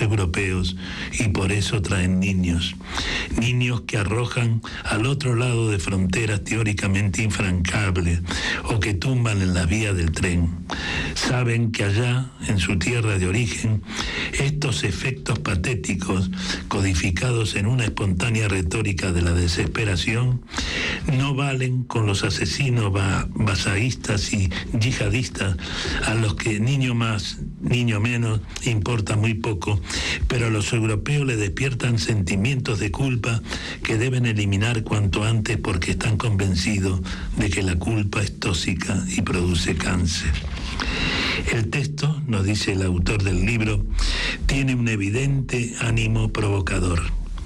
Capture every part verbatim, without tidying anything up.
europeos y por eso traen niños. Niños que arrojan al otro lado de fronteras teóricamente infrancables o que tumban en la vía del tren. Saben que allá, en su tierra de origen, estos efectos patéticos, codificados en una espontánea retórica de la desesperación, no valen con los asesinos basaístas y yihadistas, a los que niño más, niño menos, importa muy poco, pero a los europeos les despiertan sentimientos de culpa que deben eliminar cuanto antes porque están convencidos de que la culpa es tóxica y produce cáncer. El texto, nos dice el autor del libro, tiene un evidente ánimo provocador.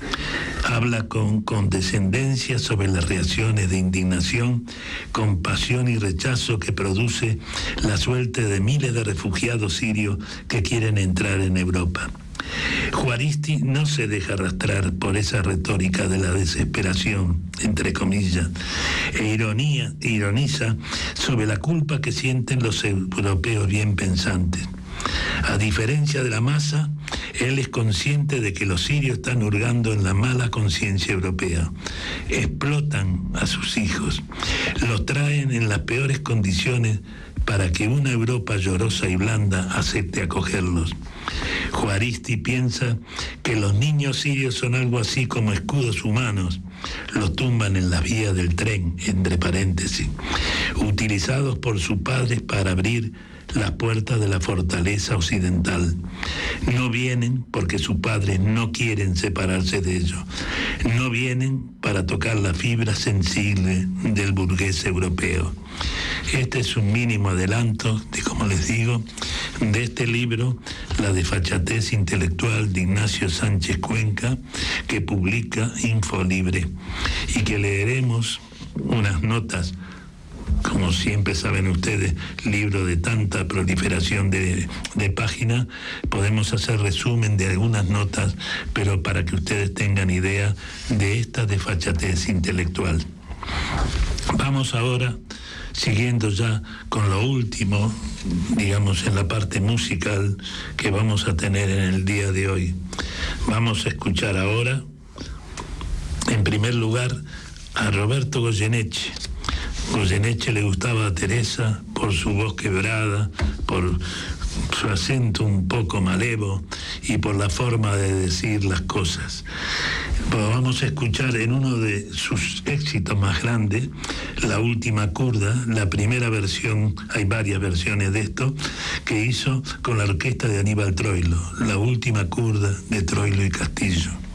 Habla con condescendencia sobre las reacciones de indignación, compasión y rechazo que produce la suerte de miles de refugiados sirios que quieren entrar en Europa. Juaristi no se deja arrastrar por esa retórica de la desesperación, entre comillas, e ironía, ironiza sobre la culpa que sienten los europeos bien pensantes. A diferencia de la masa, él es consciente de que los sirios están hurgando en la mala conciencia europea. Explotan a sus hijos, los traen en las peores condiciones para que una Europa llorosa y blanda acepte acogerlos. Juaristi piensa que los niños sirios son algo así como escudos humanos, los tumban en la vía del tren, entre paréntesis, utilizados por sus padres para abrir las puertas de la fortaleza occidental. No vienen porque sus padres no quieren separarse de ellos. No vienen para tocar la fibra sensible del burgués europeo. Este es un mínimo adelanto de, como les digo, de este libro, La desfachatez intelectual de Ignacio Sánchez Cuenca, que publica Infolibre, y que leeremos unas notas. Como siempre saben ustedes, libro de tanta proliferación de, de páginas, podemos hacer resumen de algunas notas, pero para que ustedes tengan idea de esta desfachatez intelectual. Vamos ahora, siguiendo ya con lo último, digamos, en la parte musical que vamos a tener en el día de hoy. Vamos a escuchar ahora, en primer lugar, a Roberto Goyeneche. Goyeneche le gustaba a Teresa por su voz quebrada, por su acento un poco malevo y por la forma de decir las cosas. Pues vamos a escuchar en uno de sus éxitos más grandes, La Última Kurda, la primera versión, hay varias versiones de esto, que hizo con la orquesta de Aníbal Troilo, La Última Kurda de Troilo y Castillo.